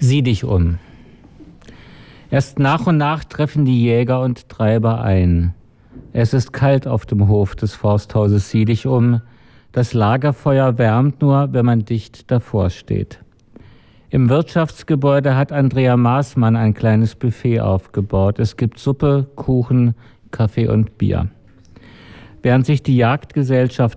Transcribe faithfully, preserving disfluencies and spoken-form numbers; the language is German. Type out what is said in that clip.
Sieh dich um. Erst nach und nach treffen die Jäger und Treiber ein. Es ist kalt auf dem Hof des Forsthauses Sieh dich um. Das Lagerfeuer wärmt nur, wenn man dicht davor steht. Im Wirtschaftsgebäude hat Andrea Maßmann ein kleines Buffet aufgebaut. Es gibt Suppe, Kuchen, Kaffee und Bier. Während sich die Jagdgesellschaft